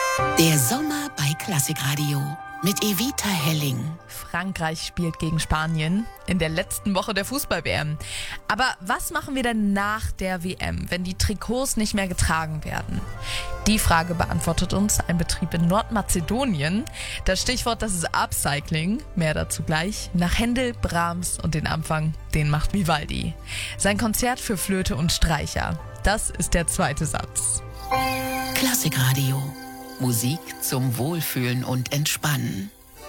Der Sommer bei Klassikradio mit Evita Helling. Frankreich spielt gegen Spanien in der letzten Woche der Fußball-WM. Aber was machen wir denn nach der WM, wenn die Trikots nicht mehr getragen werden? Die Frage beantwortet uns ein Betrieb in Nordmazedonien. Das Stichwort, das ist Upcycling. Mehr dazu gleich. Nach Händel, Brahms und den Anfang, den macht Vivaldi. Sein Konzert für Flöte und Streicher. Das ist der zweite Satz. Klassikradio. Musik zum Wohlfühlen und Entspannen.